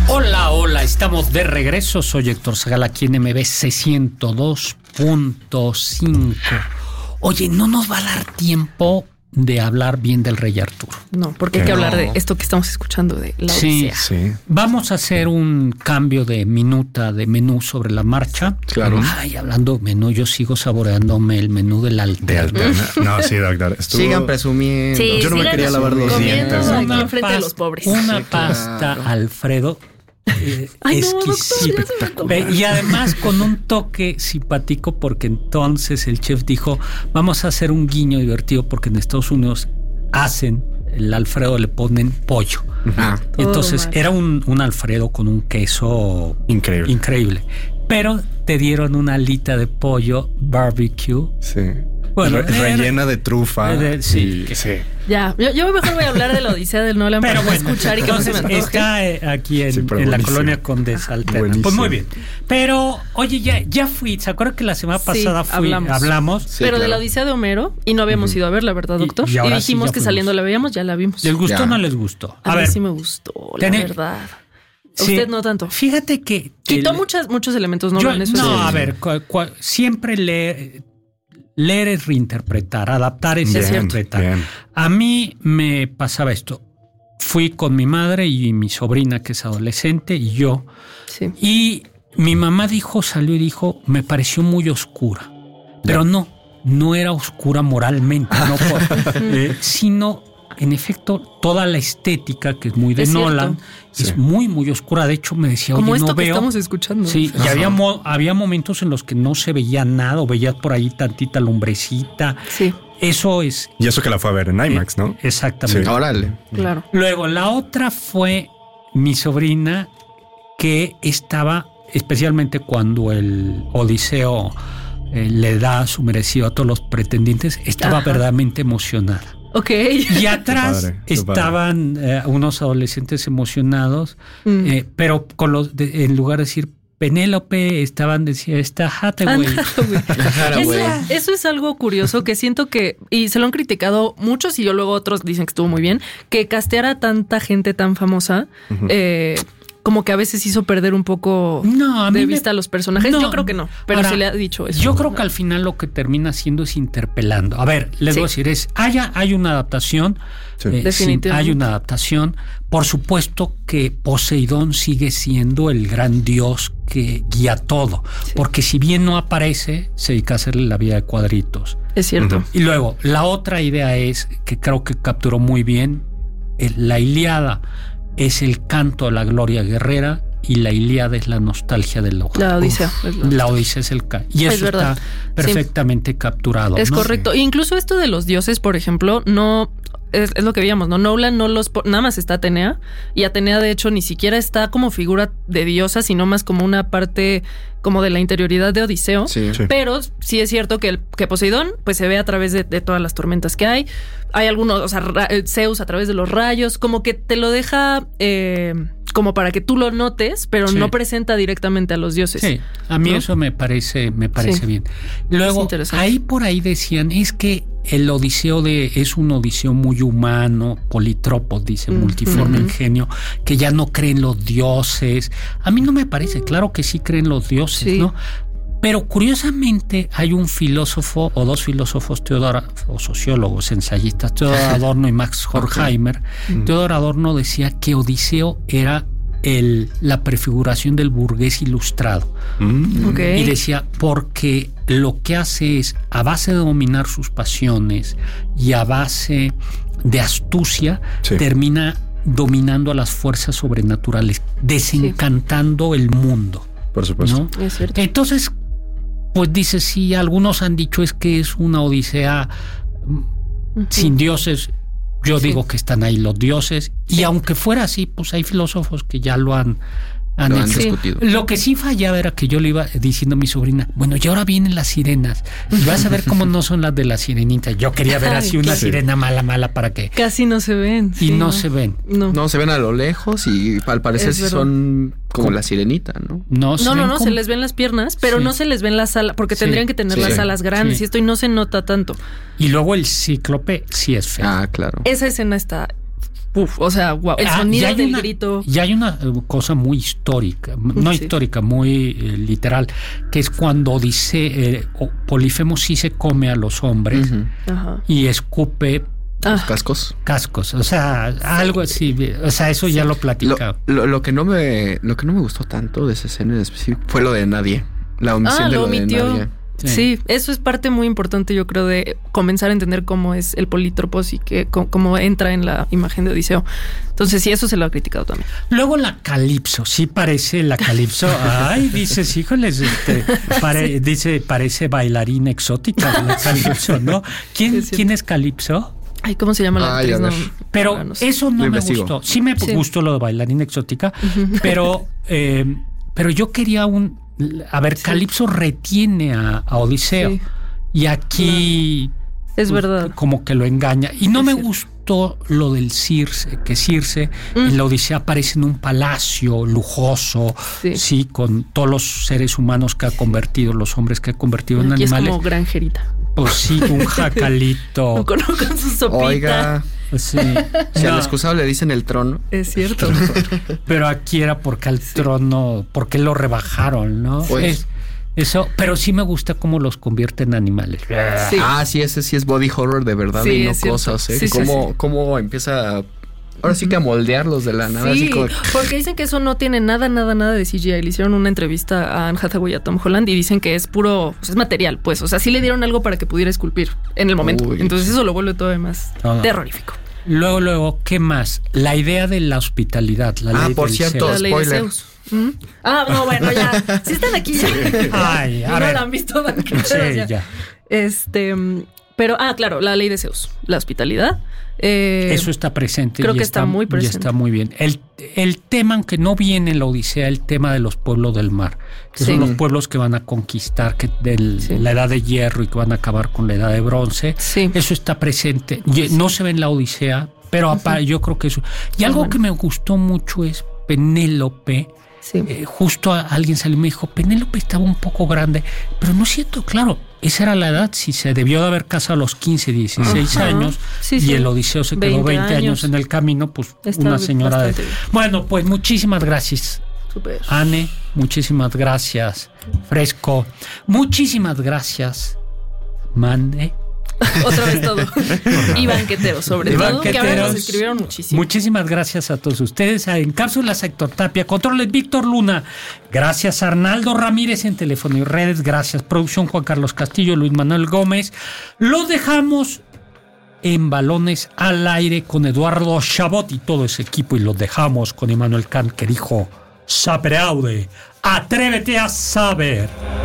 Hola, estamos de regreso. Soy Héctor Zagala aquí en MBC 102.5. Oye, no nos va a dar tiempo de hablar bien del Rey Arturo. No, porque hay que hablar de esto que estamos escuchando de la Odisea. Sí. Vamos a hacer un cambio de menú sobre la marcha. Claro. Ay, hablando de menú, yo sigo saboreándome el menú del Alterna. No, sí, doctor. Sigan presumiendo. Sí, yo no me quería lavar los dientes. Aquí enfrente de los pobres. Una pasta, Alfredo. Ay, exquisita. Y además con un toque simpático, porque entonces el chef dijo: vamos a hacer un guiño divertido, porque en Estados Unidos hacen el Alfredo, le ponen pollo. Entonces era un Alfredo con un queso increíble, pero te dieron una alita de pollo barbecue. Sí. Bueno, rellena de trufa. Sí. Ya, yo mejor voy a hablar de la Odisea del Nolan para escuchar y que no se me antoje. Está aquí en la colonia Condesa Alterna. Pues muy bien. Pero, oye, ya fui. ¿Se acuerdan que la semana pasada hablamos? Sí, pero de la Odisea de Homero, y no habíamos ido a verla, ¿verdad, doctor? Y dijimos que saliendo la veíamos, ya la vimos. ¿Les gustó o no les gustó? A ver, sí me gustó, la verdad. Usted no tanto. Fíjate que quitó muchos elementos. Siempre leer es reinterpretar, adaptar es reinterpretar. Bien. A mí me pasaba esto. Fui con mi madre y mi sobrina, que es adolescente, y yo. Sí. Y mi mamá salió y dijo, me pareció muy oscura. Pero no era oscura moralmente, sino, en efecto, toda la estética, que es muy de Nolan, es muy, muy oscura. De hecho, me decía, como oye, esto no veo. Que estamos escuchando. Sí, y había momentos en los que no se veía nada, o veías por ahí tantita lumbrecita. Sí. Eso es. Y eso que la fue a ver en IMAX, ¿no? Exactamente. Sí. Órale. Claro. Luego, la otra fue mi sobrina, que estaba, especialmente cuando el Odiseo le da su merecido a todos los pretendientes, estaba verdaderamente emocionada. Ok. Y atrás estaban unos adolescentes emocionados, pero en lugar de decir Penélope, decía esta Hathaway. Eso es algo curioso que siento que, y se lo han criticado muchos, y luego otros dicen que estuvo muy bien, que castear a tanta gente tan famosa, como que a veces hizo perder un poco de vista a los personajes. Yo creo que no, pero ahora, se le ha dicho eso. Yo creo que al final lo que termina haciendo es interpelando. A ver, les voy a decir, hay una adaptación. Sí. Definitivamente. Hay una adaptación. Por supuesto que Poseidón sigue siendo el gran dios que guía todo. Sí. Porque si bien no aparece, se dedica a hacerle la vida de cuadritos. Es cierto. Y luego, la otra idea es, que creo que capturó muy bien, la Ilíada es el canto de la gloria guerrera, y la Ilíada es la nostalgia del ojo. La Odisea. La Odisea es el canto. Y eso está perfectamente capturado. Es correcto. Sí. Incluso esto de los dioses, por ejemplo, no... Es lo que veíamos, ¿no? Nolan nada más está Atenea, y Atenea de hecho ni siquiera está como figura de diosa, sino más como una parte como de la interioridad de Odiseo. Sí. Pero sí es cierto que Poseidón pues se ve a través de todas las tormentas que hay. Hay algunos, o sea, Zeus a través de los rayos, como que te lo deja como para que tú lo notes, pero no presenta directamente a los dioses. Sí, a mí eso me parece bien. Luego, por ahí decían, es que el Odiseo es un Odiseo muy humano, polítropo, dice, multiforme ingenio, que ya no creen los dioses. A mí no me parece, claro que sí creen los dioses, ¿no? Pero curiosamente hay un filósofo o dos filósofos, o sociólogos, ensayistas, Theodor Adorno y Max Horkheimer. Theodor Adorno decía que Odiseo era la prefiguración del burgués ilustrado. Y decía, porque lo que hace es, a base de dominar sus pasiones y a base de astucia, termina dominando a las fuerzas sobrenaturales, desencantando el mundo. Por supuesto. ¿No? Es cierto. Entonces, pues dice, sí, algunos han dicho es que es una Odisea sin dioses. Yo digo que están ahí los dioses, y aunque fuera así, pues hay filósofos que ya lo han discutido. Lo que sí fallaba era que yo le iba diciendo a mi sobrina, bueno, y ahora vienen las sirenas, y vas a ver cómo no son las de la sirenita. Yo quería ver así una sirena mala para que... Casi no se ven. Y no se ven. No, se ven a lo lejos, y al parecer sí son como la sirenita, ¿no? No, se les ven las piernas, pero no se les ven las alas, porque tendrían que tener las alas grandes, y esto, y no se nota tanto. Y luego el cíclope sí es feo. Ah, claro. Esa escena está o sea, wow, el sonido del grito. Y hay una cosa muy histórica, histórica, muy literal, que es cuando dice Polifemo sí se come a los hombres y escupe cascos, o sea, algo así, o sea, eso ya lo platicaba. Lo que no me gustó tanto de esa escena en específico fue lo de Nadie, la omisión de lo de Nadie. Sí, eso es parte muy importante, yo creo, de comenzar a entender cómo es el polítropos y cómo entra en la imagen de Odiseo. Entonces, sí, eso se lo ha criticado también. Luego la Calipso, sí parece la Calipso. Ay, dices, híjoles, dice, parece bailarina exótica la Calipso, ¿no? ¿Quién es Calipso? Ay, ¿cómo se llama la actriz? No, pero no sé. Eso no me gustó. Sí me gustó lo de bailarina exótica, pero yo quería A ver, Calipso retiene a Odiseo y aquí es verdad, como que lo engaña. Y no me gustó lo del Circe, que Circe en la Odisea aparece en un palacio lujoso, sí, con todos los seres humanos que ha convertido, los hombres que ha convertido en animales. Es como granjerita. Pues sí, un jacalito. con su sopita. Oiga. Sí. Si al excusado le dicen el trono. Es cierto. Pero aquí era porque al trono, porque lo rebajaron, ¿no? Pues. Eso, pero sí me gusta cómo los convierte en animales. Sí. Sí, ese sí es body horror de verdad y no cosas, ¿eh? Cómo empieza ahora sí que a moldearlos de la nada. Sí, así como... porque dicen que eso no tiene nada de CGI. Le hicieron una entrevista a Anne Hathaway y a Tom Holland y dicen que es puro, es material, pues. O sea, sí le dieron algo para que pudiera esculpir en el momento. Entonces eso lo vuelve todavía más terrorífico. Luego, ¿qué más? La idea de la hospitalidad, la ley por cierto, la ley de Zeus. No, bueno, ya. Si están aquí ya. Ay, no la han visto. Ya. Pero, claro, la ley de Zeus, la hospitalidad. Eso está presente. Creo que está muy presente. Y está muy bien. El tema, aunque no viene en la Odisea, el tema de los pueblos del mar, que son los pueblos que van a conquistar la edad de hierro y que van a acabar con la edad de bronce. Sí. Eso está presente. No se ve en la Odisea, pero yo creo que eso. Y algo que me gustó mucho es Penélope. Sí. Justo alguien salió y me dijo, Penélope estaba un poco grande, pero no siento, claro, esa era la edad, si se debió de haber casado a los 15, 16 años y el Odiseo se quedó 20 años en el camino, pues una señora de... Bueno, pues muchísimas gracias. Super. Anne, muchísimas gracias. Fresco, muchísimas gracias. Mande. Otra vez todo. Y banqueteros, sobre todo, que ahora nos escribieron muchísimo. Muchísimas gracias a todos ustedes. En cápsulas, Héctor Tapia, controles Víctor Luna. Gracias Arnaldo Ramírez en teléfono y redes. Gracias producción Juan Carlos Castillo, Luis Manuel Gómez. Los dejamos en Balones al Aire con Eduardo Chabot y todo ese equipo y los dejamos con Immanuel Kant que dijo: Sapere aude, atrévete a saber.